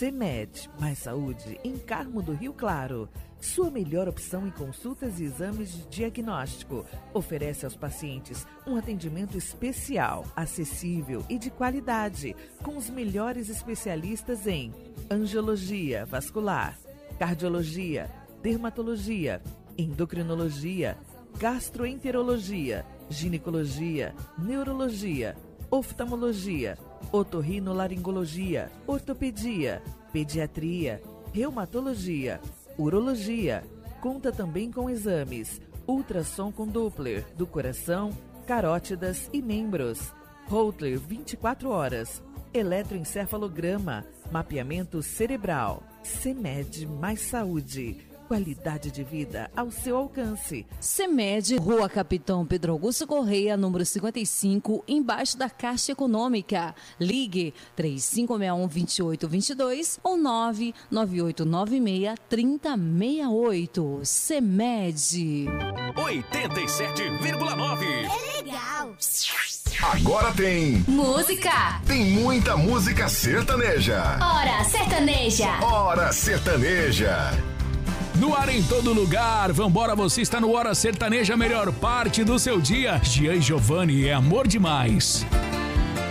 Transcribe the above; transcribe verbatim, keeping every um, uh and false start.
CEMED, mais saúde em Carmo do Rio Claro. Sua melhor opção em consultas e exames de diagnóstico. Oferece aos pacientes um atendimento especial, acessível e de qualidade, com os melhores especialistas em angiologia vascular, cardiologia, dermatologia, endocrinologia, gastroenterologia, ginecologia, neurologia, oftalmologia, otorrinolaringologia, ortopedia, pediatria, reumatologia, urologia. Conta também com exames ultrassom com Doppler do coração, carótidas e membros, Holter vinte e quatro horas, eletroencefalograma, mapeamento cerebral. CEMED mais saúde, qualidade de vida ao seu alcance. CEMED, Rua Capitão Pedro Augusto Correia, número cinquenta e cinco, embaixo da Caixa Econômica. Ligue três cinco seis um, dois oito dois dois ou nove nove oito nove seis, três zero seis oito. CEMED. oitenta e sete vírgula nove. É legal. Agora tem música. Tem muita música sertaneja. Hora sertaneja. Hora sertaneja. No ar em todo lugar, vambora, você está no Hora Sertaneja, melhor parte do seu dia. Gian e Giovanni, é amor demais.